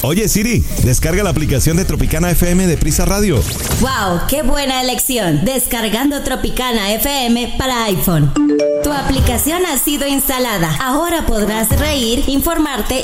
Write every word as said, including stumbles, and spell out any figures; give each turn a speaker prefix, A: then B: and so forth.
A: Oye Siri, descarga la aplicación de Tropicana F M de Prisa Radio.
B: ¡Wow! ¡Qué buena elección! Descargando Tropicana F M para iPhone. Tu aplicación ha sido instalada. Ahora podrás reír, informarte